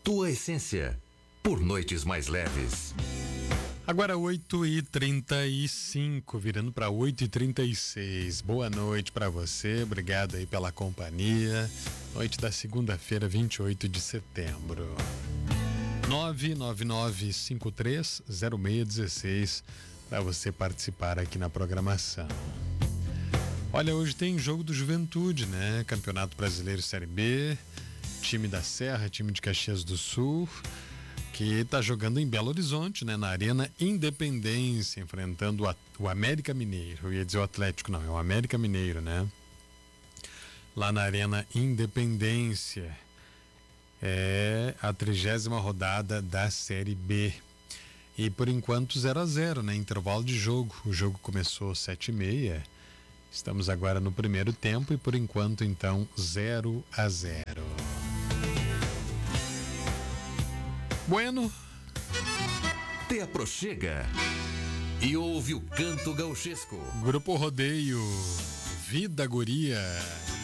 tua essência, por noites mais leves. Agora 8h35, virando para 8h36. Boa noite para você, obrigado aí pela companhia. Noite da segunda-feira, 28 de setembro. 999530616 para você participar aqui na programação. Olha, hoje tem jogo do Juventude, né? Campeonato Brasileiro Série B, time da Serra, time de Caxias do Sul, que está jogando em Belo Horizonte, né? Na Arena Independência, enfrentando o América Mineiro. Eu ia dizer o Atlético, não, é o América Mineiro, né? Lá na Arena Independência. É a 30ª rodada da Série B. E por enquanto 0-0, né? Intervalo de jogo. O jogo começou 7h30. Estamos agora no primeiro tempo e por enquanto então 0-0. Bueno. Te aproxega e ouve o canto gauchesco. Grupo Rodeio, Vida Guria.